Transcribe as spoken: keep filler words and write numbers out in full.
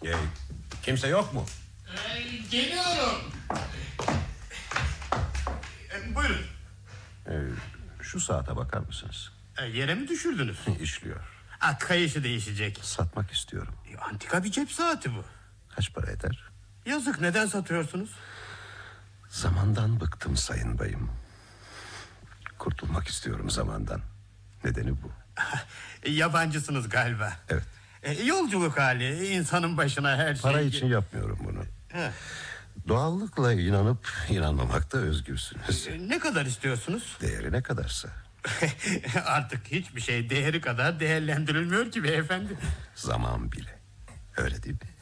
Ee, kimse yok mu? Ee, geliyorum. Ee, buyurun. Ee, şu saate bakar mısınız? Ee, yere mi düşürdünüz? İşliyor. Aa, kayışı değişecek. Satmak istiyorum. Ee, antika bir cep saati bu. Kaç para eder? Yazık, neden satıyorsunuz? Zamandan bıktım sayın bayım. Kurtulmak istiyorum zamandan. Nedeni bu. Yabancısınız galiba. Evet. Ee, yolculuk hali, insanın başına her şey... Para için yapmıyorum bunu. He. Doğallıkla inanıp inanmamakta özgürsünüz. Ee, ne kadar istiyorsunuz? Değeri ne kadarsa. Artık hiçbir şey değeri kadar değerlendirilmiyor ki beyefendi. Zaman bile. Öyle değil mi?